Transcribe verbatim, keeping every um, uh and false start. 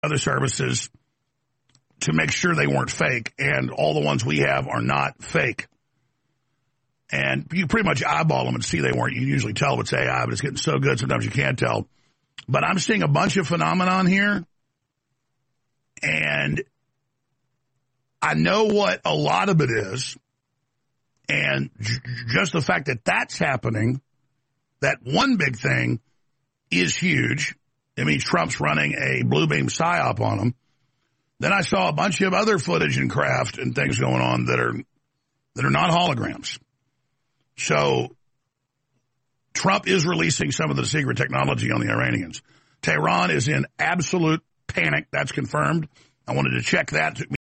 other services to make sure they weren't fake, and all the ones we have are not fake. And you pretty much eyeball them and see they weren't. You can usually tell if it's A I, but it's getting so good sometimes you can't tell. But I'm seeing a bunch of phenomenon here, and I know what a lot of it is, and j- just the fact that that's happening, that one big thing, is huge. It means Trump's running a blue beam psyop on them. Then I saw a bunch of other footage and craft and things going on that are that are not holograms. So Trump is releasing some of the secret technology on the Iranians. Tehran is in absolute panic. That's confirmed. I wanted to check that.